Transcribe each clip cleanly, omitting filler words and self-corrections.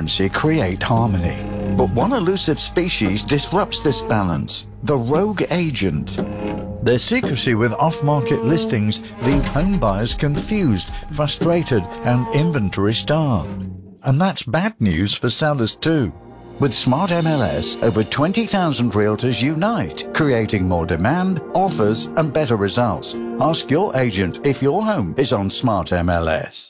transparency create harmony. But one elusive species disrupts this balance: the rogue agent. Their secrecy with off-market listings leave home buyers confused, frustrated, and inventory-starved. And that's bad news for sellers too. With Smart MLS, over 20,000 realtors unite, creating more demand, offers, and better results. Ask your agent if your home is on Smart MLS.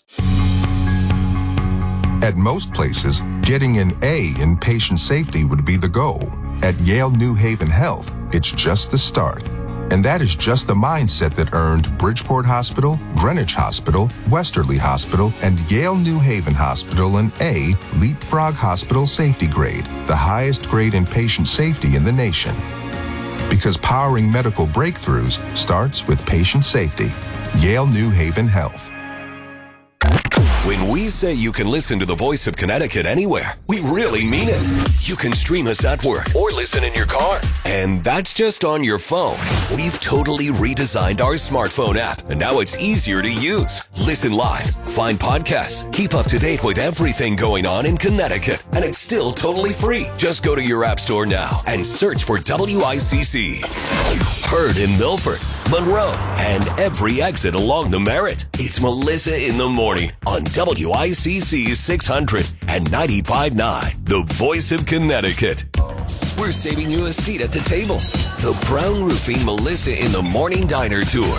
At most places, getting an A in patient safety would be the goal. At Yale New Haven Health, it's just the start. And that is just the mindset that earned Bridgeport Hospital, Greenwich Hospital, Westerly Hospital, and Yale New Haven Hospital an A Leapfrog Hospital Safety Grade, the highest grade in patient safety in the nation. Because powering medical breakthroughs starts with patient safety. Yale New Haven Health. When we say you can listen to the voice of Connecticut anywhere, we really mean it. You can stream us at work or listen in your car. And that's just on your phone. We've totally redesigned our smartphone app, and now it's easier to use. Listen live, find podcasts, keep up to date with everything going on in Connecticut. And it's still totally free. Just go to your app store now and search for WICC. Heard in Milford, Monroe, and every exit along the Merritt. It's Melissa in the Morning on WICC 600 and 95.9, the voice of Connecticut. We're saving you a seat at the table. The Brown Roofing Melissa in the Morning Diner Tour.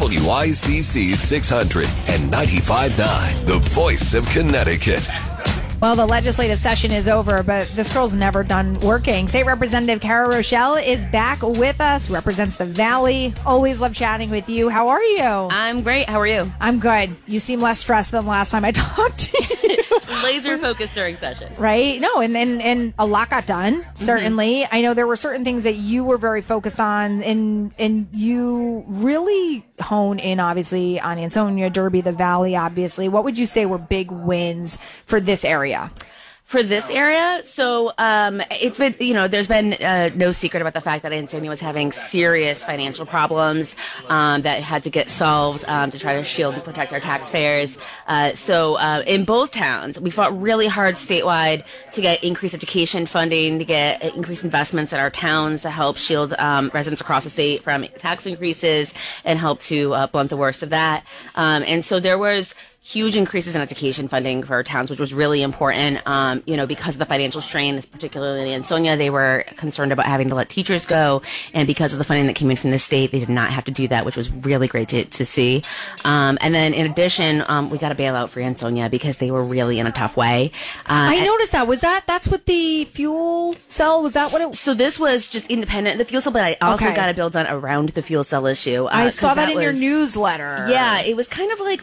WICC 600 and 95.9, the voice of Connecticut. Well, the legislative session is over, but this girl's never done working. State Representative Cara Rochelle is back with us, represents the Valley. Always love chatting with you. How are you? I'm great. How are you? I'm good. You seem less stressed than last time I talked to you. Laser focused during session. Right? No, and a lot got done, certainly. Mm-hmm. I know there were certain things that you were very focused on, and you really hone in, obviously, on Ansonia, Derby, the Valley, obviously. What would you say were big wins for this area? For this area, so it's been, there's been no secret about the fact that Ansonia was having serious financial problems that had to get solved to try to shield and protect our taxpayers. So in both towns, we fought really hard statewide to get increased education funding, to get increased investments in our towns to help shield residents across the state from tax increases and help to blunt the worst of that. And so there was huge increases in education funding for our towns, which was really important, because of the financial strain, particularly in Ansonia. They were concerned about having to let teachers go, and because of the funding that came in from the state, they did not have to do that, which was really great to see. And then in addition, we got a bailout for Ansonia because they were really in a tough way. I noticed that. That's what the fuel cell, was that what it was? So this was just independent of the fuel cell, but I also got a bill done around the fuel cell issue. I saw that in your newsletter. Yeah, it was kind of like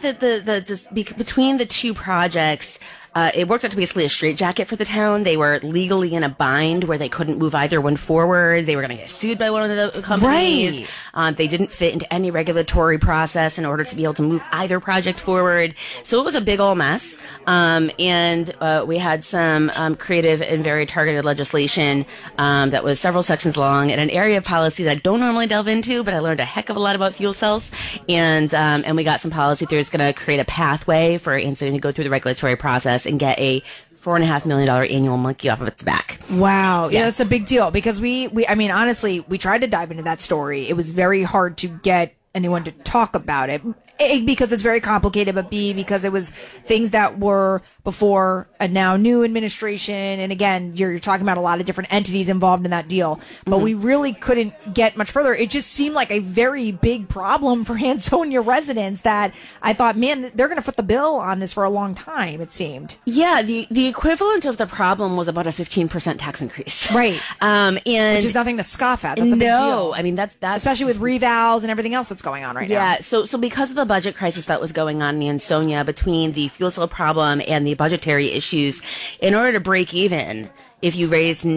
between the two projects, it worked out to basically a straitjacket for the town. They were legally in a bind where they couldn't move either one forward. They were going to get sued by one of the companies. Right. They didn't fit into any regulatory process in order to be able to move either project forward. So it was a big old mess. And we had some creative and very targeted legislation that was several sections long in an area of policy that I don't normally delve into, but I learned a heck of a lot about fuel cells. And we got some policy through. It's going to create a pathway for Ansonia to go through the regulatory process and get a $4.5 million annual monkey off of its back. Wow. Yeah, that's a big deal because honestly, we tried to dive into that story. It was very hard to get anyone to talk about it. A, because it's very complicated, but B, because it was things that were before a now new administration. And again, you're talking about a lot of different entities involved in that deal. But we really couldn't get much further. It just seemed like a very big problem for Ansonia residents that I thought, man, they're going to foot the bill on this for a long time, it seemed. Yeah, the equivalent of the problem was about a 15% tax increase. Right. And which is nothing to scoff at. That's a big deal. I mean, that's especially with revals and everything else that's going on right now. Yeah, so because of the budget crisis that was going on in Ansonia between the fuel cell problem and the budgetary issues, in order to break even, if you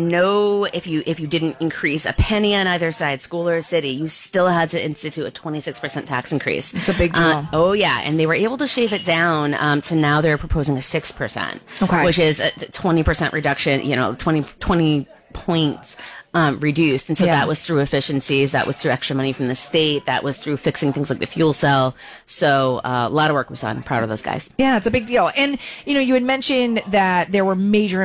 didn't increase a penny on either side, school or city, you still had to institute a 26% tax increase. It's a big deal. Oh yeah, and they were able to shave it down to now they're proposing a 6%, which is a 20% reduction. 20 points reduced. And so that was through efficiencies. That was through extra money from the state. That was through fixing things like the fuel cell. So a lot of work was done. I'm proud of those guys. Yeah, it's a big deal. And, you had mentioned that there were major